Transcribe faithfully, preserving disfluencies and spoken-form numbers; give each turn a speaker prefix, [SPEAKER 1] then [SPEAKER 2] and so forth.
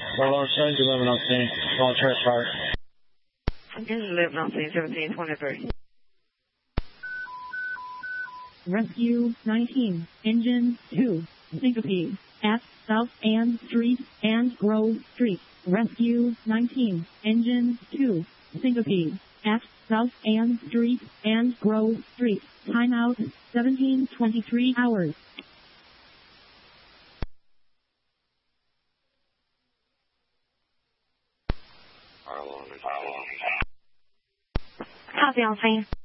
[SPEAKER 1] Bravo seven, eleven on scene. Call trash fire.
[SPEAKER 2] Engine eleven on scene, seventeen twenty-three.
[SPEAKER 3] Rescue nineteen, Engine two, Syncope, at South Ann Street and Grove Street. Rescue nineteen, Engine two, Syncope, at South Ann Street and Grove Street. Timeout, seventeen twenty-three hours.
[SPEAKER 2] Copy on scene.